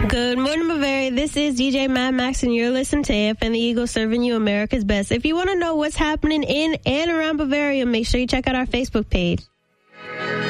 Good morning, Bavaria. This is DJ Mad Max, and you're listening to AFN the Eagle, serving you America's best. If you want to know what's happening in and around Bavaria, make sure you check out our Facebook page.